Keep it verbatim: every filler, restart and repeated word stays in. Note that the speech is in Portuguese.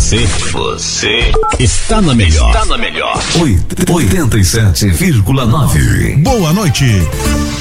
Você, você está na melhor. Está na melhor. oitenta e sete vírgula nove. Boa noite.